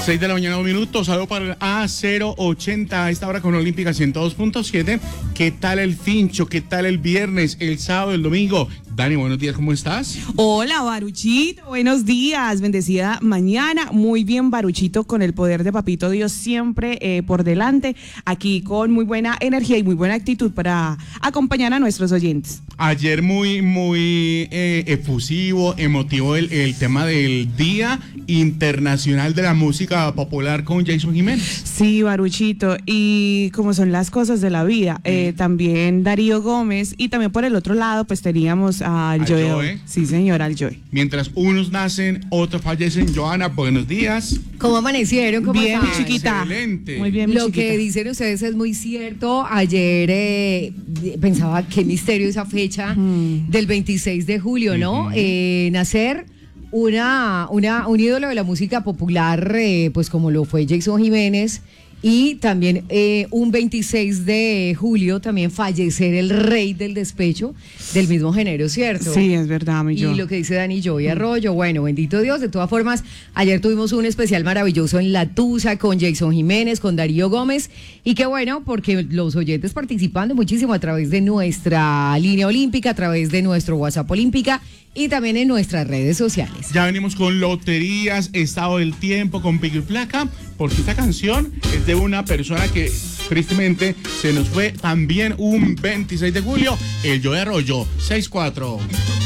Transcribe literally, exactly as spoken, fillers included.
seis de la mañana, un minuto. Saludo para el A cero ochenta a esta hora con Olímpica ciento dos punto siete. ¿Qué tal el fincho? ¿Qué tal el viernes, el sábado, el domingo? Dani, buenos días, ¿cómo estás? Hola, Baruchito, buenos días, bendecida mañana. Muy bien, Baruchito, con el poder de Papito Dios siempre eh, por delante, aquí con muy buena energía y muy buena actitud para acompañar a nuestros oyentes. Ayer muy, muy eh, efusivo, emotivo el, el tema del Día Internacional de la Música Popular con Jason Jiménez. Sí, Baruchito, y como son las cosas de la vida, eh, también Darío Gómez, y también por el otro lado, pues teníamos al Al Joe. Joe. Sí, señor, al Joe. Mientras unos nacen, otros fallecen. Joana, buenos días. ¿Cómo amanecieron? ¿Cómo Bien, mi están? chiquita. Excelente. Muy bien, mi Lo chiquita. que dicen ustedes es muy cierto. Ayer eh, pensaba qué misterio esa fecha Mm. del veintiséis de julio, ¿no? Ujú. Eh, nacer una, una, un ídolo de la música popular, eh, pues como lo fue Jason Jiménez. Y también eh, un veintiséis de julio también fallecer el rey del despecho del mismo género, ¿cierto? Sí, es verdad, mi Y Joe. lo que dice Dani Joey Arroyo, bueno, bendito Dios. De todas formas, ayer tuvimos un especial maravilloso en La Tusa con Jason Jiménez, con Darío Gómez. Y qué bueno, porque los oyentes participando muchísimo a través de nuestra línea olímpica, a través de nuestro WhatsApp olímpica y también en nuestras redes sociales. Ya venimos con loterías, estado del tiempo, con pico y placa, porque esta canción es de una persona que tristemente se nos fue también un veintiséis de julio, el Joe Arroyo, seis cuatro.